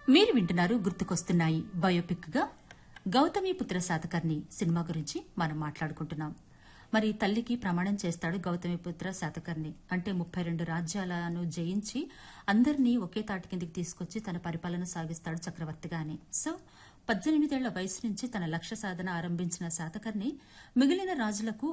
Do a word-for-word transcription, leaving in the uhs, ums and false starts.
మీరు వింటున్నారు గుర్తుకొస్తున్నాయి బయోపిక్ గా గౌతమిపుత్ర శాతకర్ణి సినిమా గురించి మనం మాట్లాడుకుంటున్నాం. మరి తల్లికి ప్రమాణం చేస్తాడు గౌతమిపుత్ర శాతకర్ణి. అంటే ముప్పై రెండు రాజ్యాలను జయించి అందరినీ ఒకే తాటి కిందికి తీసుకొచ్చి తన పరిపాలన సాగిస్తాడు చక్రవర్తిగా అని. సో పద్దెనిమిదేళ్ల వయసు నుంచి తన లక్ష్య సాధన ఆరంభించిన శాతకర్ణి మిగిలిన రాజులకు